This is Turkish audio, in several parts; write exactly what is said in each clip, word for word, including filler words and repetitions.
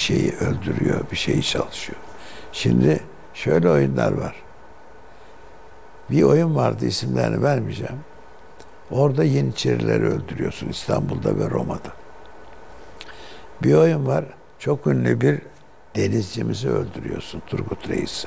şeyi öldürüyor, bir şeyi çalışıyor. Şimdi şöyle oyunlar var. Bir oyun vardı, isimlerini vermeyeceğim. Orada Yeniçerileri öldürüyorsun İstanbul'da ve Roma'da. Bir oyun var, çok ünlü bir denizcimizi öldürüyorsun, Turgut Reis'i.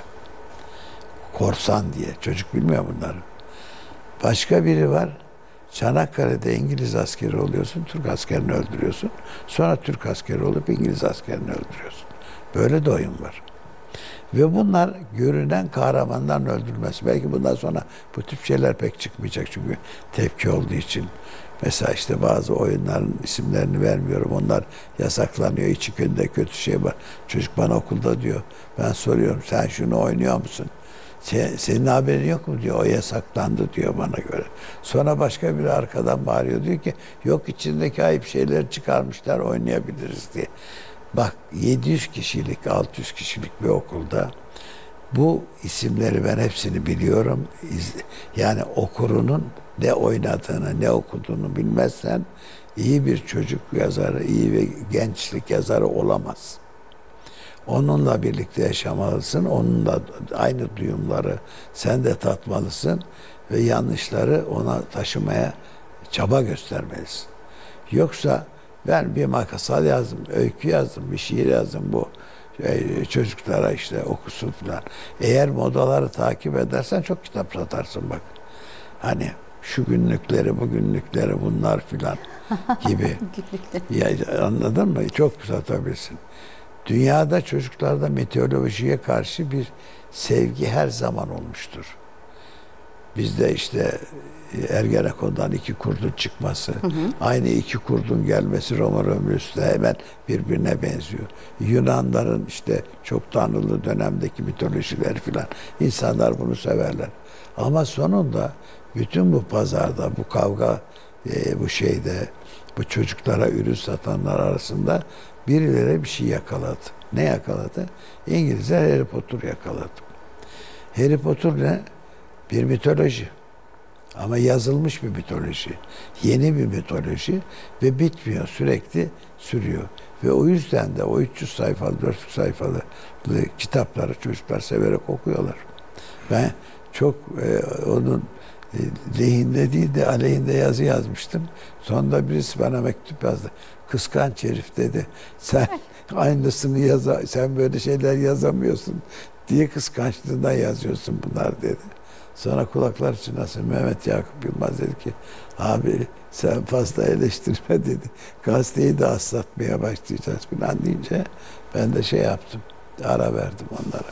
Korsan diye, çocuk bilmiyor bunları. Başka biri var, Çanakkale'de İngiliz askeri oluyorsun, Türk askerini öldürüyorsun. Sonra Türk askeri olup İngiliz askerini öldürüyorsun. Böyle de oyun var. Ve bunlar görünen kahramanların öldürülmesi. Belki bundan sonra bu tip şeyler pek çıkmayacak çünkü tepki olduğu için. Mesela işte bazı oyunların isimlerini vermiyorum. Onlar yasaklanıyor. İçinde kötü şey var. Çocuk bana okulda diyor. Ben soruyorum, sen şunu oynuyor musun? Senin haberin yok mu diyor. O yasaklandı diyor bana göre. Sonra başka biri arkadan bağırıyor. Diyor ki yok, içindeki ayıp şeyleri çıkarmışlar, oynayabiliriz diye. Bak, yedi yüz kişilik, altı yüz kişilik bir okulda bu isimleri ben hepsini biliyorum. Yani okurunun ne oynadığını, ne okuduğunu bilmezsen iyi bir çocuk yazarı, iyi bir gençlik yazarı olamaz. Onunla birlikte yaşamalısın, onunla aynı duyumları sen de tatmalısın ve yanlışları ona taşımaya çaba göstermelisin. Yoksa ben bir makasal yazdım, öykü yazdım, bir şiir yazdım, bu çocuklara işte okusun filan. Eğer modaları takip edersen çok kitap satarsın bak. Hani şu günlükleri, bu günlükleri, bunlar filan gibi. Ya, anladın mı? Çok satabilirsin. Dünyada çocuklarda meteorolojiye karşı bir sevgi her zaman olmuştur. Bizde işte Ergenekon'dan iki kurdun çıkması, hı hı. aynı iki kurdun gelmesi Roma Romulüs'te hemen birbirine benziyor. Yunanların işte çok tanrılı dönemdeki mitolojiler filan, insanlar bunu severler. Ama sonunda bütün bu pazarda, bu kavga, e, bu şeyde, bu çocuklara ürün satanlar arasında birileri bir şey yakaladı. Ne yakaladı? İngilizler Harry Potter yakaladı. Harry Potter ne? Bir mitoloji. Ama yazılmış bir mitoloji. Yeni bir mitoloji ve bitmiyor. Sürekli sürüyor. Ve o yüzden de o üç yüz sayfalı, dört yüz sayfalı kitapları çocuklar severek okuyorlar. Ben çok e, onun e, lehinde değil de aleyhinde yazı yazmıştım. Sonunda birisi bana mektup yazdı. Kıskanç herif dedi. Sen aynısını yaza, sen böyle şeyler yazamıyorsun diye kıskançlığından yazıyorsun bunlar dedi. Sonra kulaklar çınlasın Mehmet Yakup Yılmaz dedi ki abi sen fazla eleştirme dedi. Gazeteyi de aslatmaya başlayacağız falan deyince ben de şey yaptım. Ara verdim onlara.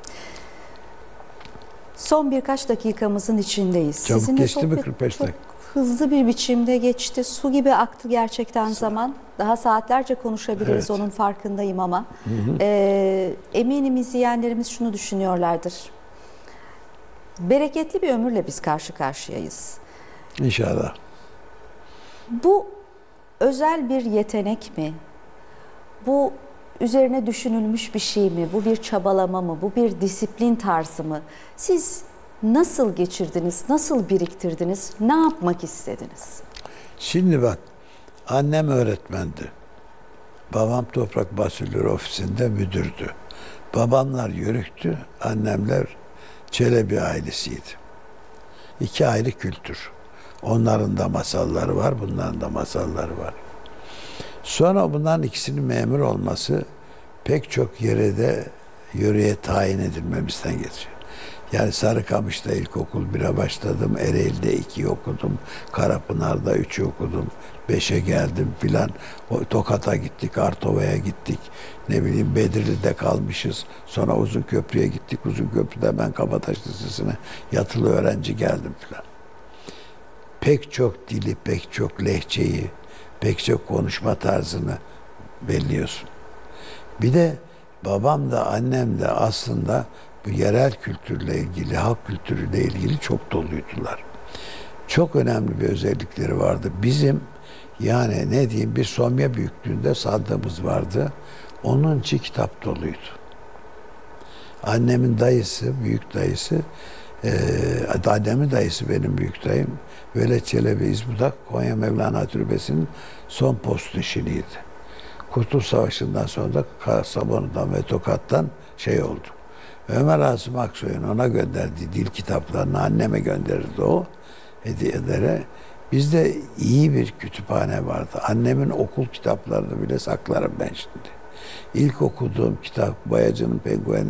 Son birkaç dakikamızın içindeyiz. Çabuk Sizinle geçti mi sohbet kırk beş dakika? Hızlı bir biçimde geçti. Su gibi aktı gerçekten zaman. Daha saatlerce konuşabiliriz, evet. Onun farkındayım ama. Hı hı. E, eminim izleyenlerimiz şunu düşünüyorlardır. Bereketli bir ömürle biz karşı karşıyayız. İnşallah. Bu özel bir yetenek mi? Bu üzerine düşünülmüş bir şey mi? Bu bir çabalama mı? Bu bir disiplin tarzı mı? Siz nasıl geçirdiniz? Nasıl biriktirdiniz? Ne yapmak istediniz? Şimdi bak, annem öğretmendi. Babam Toprak Basüller Ofisi'nde müdürdü. Babamlar Yörüktü, annemler Çelebi ailesiydi. İki ayrı kültür. Onların da masalları var, bunların da masalları var. Sonra bunların ikisinin memur olması pek çok yere de yöreye tayin edilmemizden geçiyor. Yani Sarıkamış'ta ilkokul bire başladım, Ereğli'de iki okudum, Karapınar'da üç okudum, beşe geldim filan. Tokat'a gittik, Artova'ya gittik, ne bileyim Bedirli'de kalmışız. Sonra Uzunköprü'ye gittik, Uzunköprü'de ben Kabataş Lisesi'ne yatılı öğrenci geldim filan. Pek çok dili, pek çok lehçeyi, pek çok konuşma tarzını belliyorsun. Bir de babam da annem de aslında bu yerel kültürle ilgili, halk kültürüyle ilgili çok doluydular. Çok önemli bir özellikleri vardı. Bizim yani ne diyeyim bir somya büyüklüğünde sandığımız vardı. Onun içi kitap doluydu. Annemin dayısı, büyük dayısı, e, annemin dayısı benim büyük dayım. Veled Çelebi İzbudak, Konya Mevlana Türbesi'nin son postnişiniydi. Kurtuluş Savaşı'ndan sonra da Kastamonu'dan ve Tokat'tan şey oldu. Ömer Asım Aksoy'un ona gönderdiği dil kitaplarını anneme gönderirdi o hediyelere. Bizde iyi bir kütüphane vardı. Annemin okul kitaplarını bile saklarım ben şimdi. İlk okuduğum kitap Boyacı'nın Pengueni